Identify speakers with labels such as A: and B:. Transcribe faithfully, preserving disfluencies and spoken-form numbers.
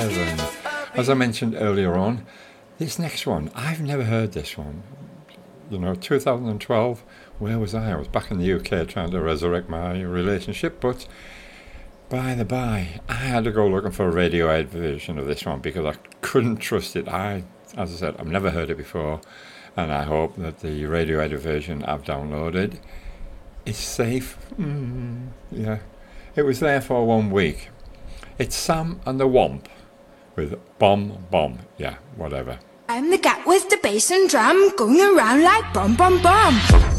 A: And as I mentioned earlier on, this next one, I've never heard this one. You know, two thousand twelve, where was I? I was back in the U K trying to resurrect my relationship, but by the by, I had to go looking for a Radiohead version of this one because I couldn't trust it. I, as I said, I've never heard it before, and I hope that the Radiohead version I've downloaded is safe. Mm, yeah, it was there for one week. It's Sam and the Womp with Bomb Bomb. Yeah, whatever.
B: I'm the cat with the bass and drum, going around like bomb bomb bomb.